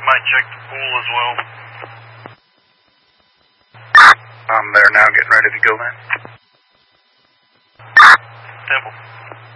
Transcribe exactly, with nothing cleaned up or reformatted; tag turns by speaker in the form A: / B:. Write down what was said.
A: might check the pool as well.
B: I'm there now, getting ready to go in.
A: Temple.